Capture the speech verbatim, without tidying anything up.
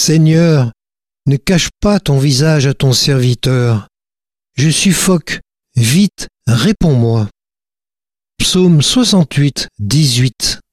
Seigneur, ne cache pas ton visage à ton serviteur. Je suffoque, vite, réponds-moi. Psaume soixante-huit, dix-huit.